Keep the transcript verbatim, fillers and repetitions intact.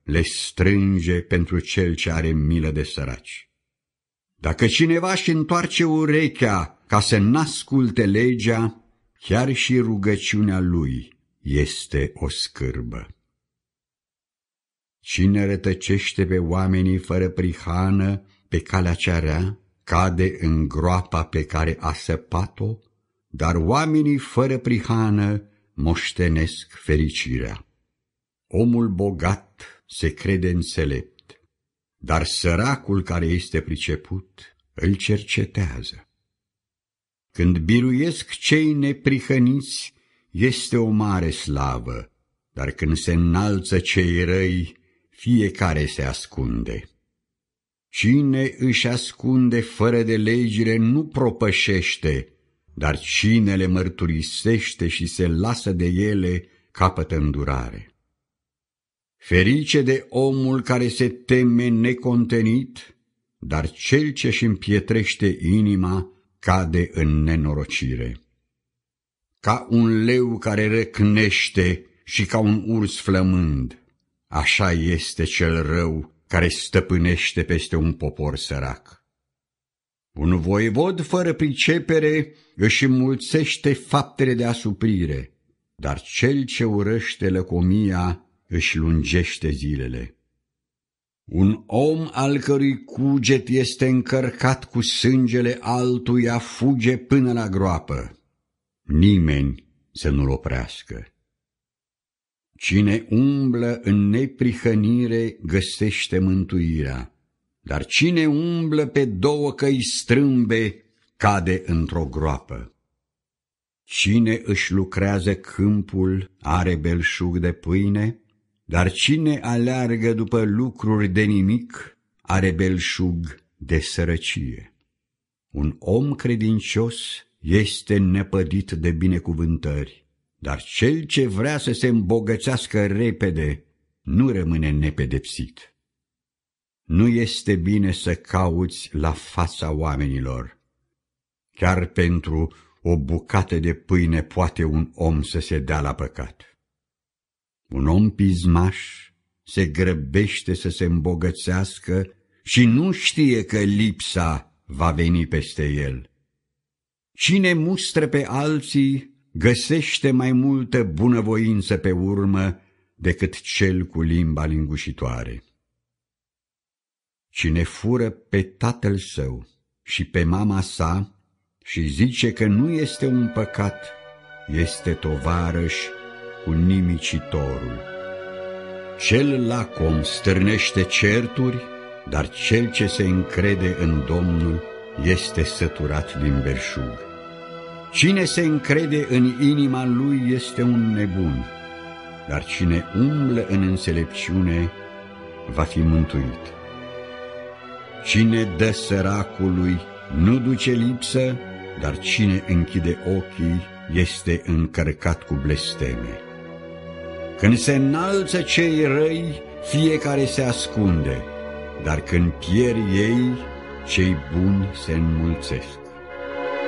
le strânge pentru cel ce are milă de săraci. Dacă cineva își întoarce urechea ca să n-asculte legea, chiar și rugăciunea lui este o scârbă. Cine rătăcește pe oamenii fără prihană pe calea cea rea, cade în groapa pe care a săpat-o, dar oamenii fără prihană moștenesc fericirea. Omul bogat se crede înțelept, dar săracul care este priceput îl cercetează. Când biruiesc cei neprihăniți, este o mare slavă, dar când se înalță cei răi, fiecare se ascunde. Cine își ascunde fără de legile nu propășește, dar cine le mărturisește și se lasă de ele capătă îndurare. Ferice de omul care se teme necontenit, dar cel ce-și împietrește inima cade în nenorocire. Ca un leu care răcnește și ca un urs flămând, așa este cel rău care stăpânește peste un popor sărac. Un voievod fără pricepere își înmulțește faptele de asuprire, dar cel ce urăște lăcomia își lungește zilele. Un om al cărui cuget este încărcat cu sângele altuia fuge până la groapă. Nimeni să nu-l oprească. Cine umblă în neprihănire găsește mântuirea, dar cine umblă pe două căi strâmbe cade într-o groapă. Cine își lucrează câmpul are belșug de pâine, dar cine aleargă după lucruri de nimic are belșug de sărăcie. Un om credincios este nepădit de binecuvântări, dar cel ce vrea să se îmbogățească repede nu rămâne nepedepsit. Nu este bine să cauți la fața oamenilor. Chiar pentru o bucată de pâine poate un om să se dea la păcat. Un om pismaș se grăbește să se îmbogățească și nu știe că lipsa va veni peste el. Cine mustră pe alții găsește mai multă bunăvoință pe urmă decât cel cu limba lingușitoare. Cine fură pe tatăl său și pe mama sa și zice că nu este un păcat, este tovarăș cu nimicitorul. Cel lacom stârnește certuri, dar cel ce se încrede în Domnul este săturat din belșug. Cine se încrede în inima lui este un nebun, dar cine umblă în înțelepciune va fi mântuit. Cine dă săracului nu duce lipsă, dar cine închide ochii este încărcat cu blesteme. Când se înalță cei răi, fiecare se ascunde, dar când pierd ei, cei buni se înmulțesc.